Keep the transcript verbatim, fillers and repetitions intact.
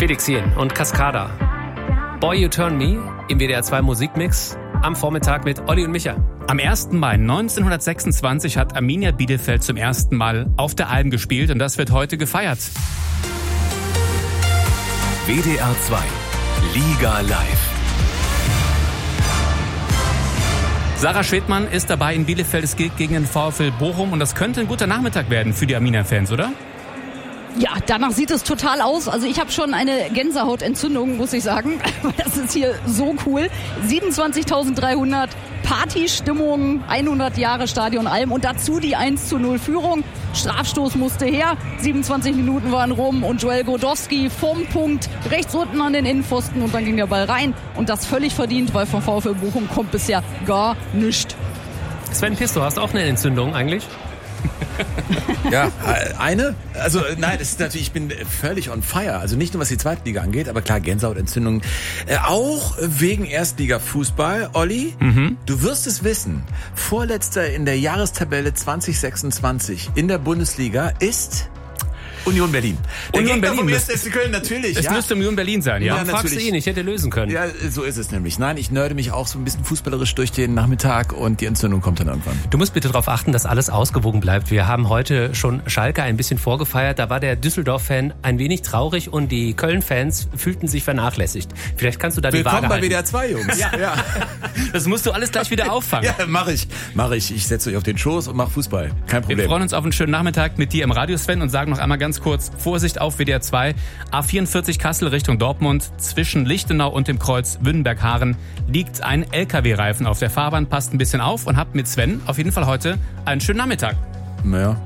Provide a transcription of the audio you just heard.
Felix Jähn und Cascada. Boy You Turn Me im W D R zwei Musikmix am Vormittag mit Olli und Micha. Am ersten Mai neunzehnhundertsechsundzwanzig hat Arminia Bielefeld zum ersten Mal auf der Alm gespielt und das wird heute gefeiert. W D R zwei Liga Live. Sarah Schwedmann ist dabei in Bielefeld. Es geht gegen den VfL Bochum und das könnte ein guter Nachmittag werden für die Arminia-Fans, oder? Ja, danach sieht es total aus. Also ich habe schon eine Gänsehautentzündung, muss ich sagen. Das ist hier so cool. siebenundzwanzigtausenddreihundert, Partystimmung, hundert Jahre Stadion Alm und dazu die eins zu null Führung. Strafstoß musste her, siebenundzwanzig Minuten waren rum und Joel Godowski vom Punkt rechts unten an den Innenpfosten und dann ging der Ball rein. Und das völlig verdient, weil vom VfL Bochum kommt bisher gar nichts. Sven Pisto, hast du auch eine Entzündung eigentlich? Ja, eine? Also nein, es ist natürlich, ich bin völlig on fire. Also nicht nur was die Zweitliga angeht, aber klar, Gänsehautentzündung. Äh, auch wegen Erstliga-Fußball. Olli, mhm. du wirst es wissen. Vorletzter in der Jahrestabelle zwanzig sechsundzwanzig in der Bundesliga ist Union Berlin. Der Union Gegner Berlin vom müsste, ersten F C Köln, natürlich. Es ja. müsste Union Berlin sein, ja. ja fragst du ihn, ich hätte lösen können. Ja, so ist es nämlich. Nein, ich nörde mich auch so ein bisschen fußballerisch durch den Nachmittag und die Entzündung kommt dann irgendwann. Du musst bitte darauf achten, dass alles ausgewogen bleibt. Wir haben heute schon Schalke ein bisschen vorgefeiert. Da war der Düsseldorf-Fan ein wenig traurig und die Köln-Fans fühlten sich vernachlässigt. Vielleicht kannst du da die Waage Willkommen bei halten. W D R zwei, Jungs. Ja. ja. Das musst du alles gleich wieder auffangen. Ja, mach ich. Mach ich. Ich setze euch auf den Schoß und mach Fußball. Kein Problem. Wir freuen uns auf einen schönen Nachmittag mit dir im Radio, Sven, und sagen noch einmal ganz kurz, Vorsicht auf W D R zwei, A vierundvierzig Kassel Richtung Dortmund, zwischen Lichtenau und dem Kreuz Wünnenberg-Haaren liegt ein L K W-Reifen auf der Fahrbahn. Passt ein bisschen auf und habt mit Sven auf jeden Fall heute einen schönen Nachmittag. Naja.